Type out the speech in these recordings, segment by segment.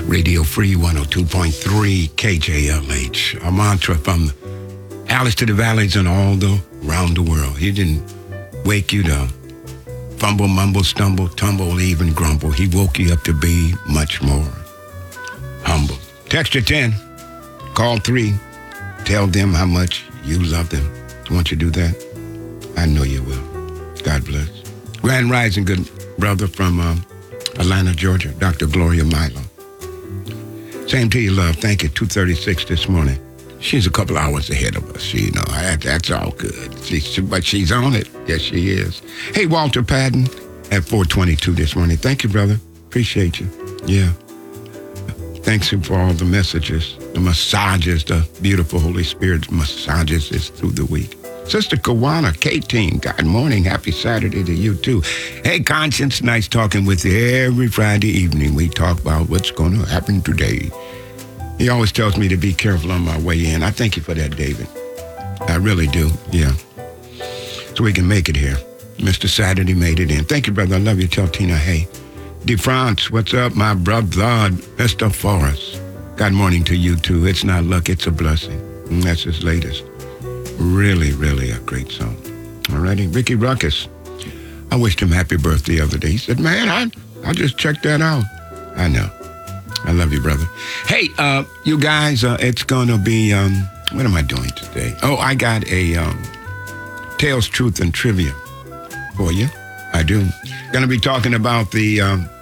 Radio Free 102.3 KJLH. A mantra from Alice to the Valleys and all around the world. He didn't wake you to fumble, mumble, stumble, tumble, even grumble. He woke you up to be much more humble. Text 10, call 3, tell them how much you love them. Won't you do that? I know you will. God bless. Grand Rising, good brother from Atlanta, Georgia, Dr. Gloria Milo. Same to you, love. Thank you. 2:36 this morning. She's a couple hours ahead of us. You know, that's all good. But she's on it. Yes, she is. Hey, Walter Patton at 4:22 this morning. Thank you, brother. Appreciate you. Yeah. Thanks for all the messages, the massages, the beautiful Holy Spirit massages us through the week. Sister Kawana, K-Team, good morning. Happy Saturday to you, too. Hey, Conscience, nice talking with you every Friday evening. We talk about what's going to happen today. He always tells me to be careful on my way in. I thank you for that, David. I really do, yeah. So we can make it here. Mr. Saturday made it in. Thank you, brother. I love you. Tell Tina, hey. DeFrance, what's up, my brother? Mr. Forrest. Good morning to you, too. It's not luck, it's a blessing. And that's his latest. Really, really a great song. All righty. Ricky Ruckus. I wished him happy birthday the other day. He said, man, I just checked that out. I know. I love you, brother. Hey, you guys, it's going to be, what am I doing today? Oh, I got a Tales, Truth, and Trivia for you. I do. Going to be talking about the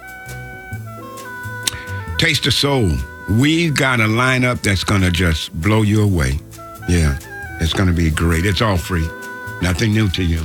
Taste of Soul. We've got a lineup that's going to just blow you away. Yeah. It's going to be great. It's all free. Nothing new to you.